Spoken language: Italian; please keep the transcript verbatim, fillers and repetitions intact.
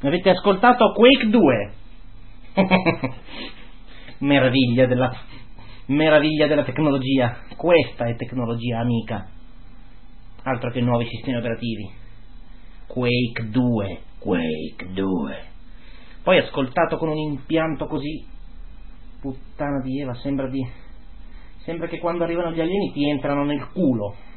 Avete ascoltato Quake due? Meraviglia della meraviglia della tecnologia. Questa è tecnologia amica, altro che nuovi sistemi operativi. Quake due, Quake due. Poi ascoltato con un impianto così, puttana di Eva, sembra di sembra che quando arrivano gli alieni ti entrano nel culo.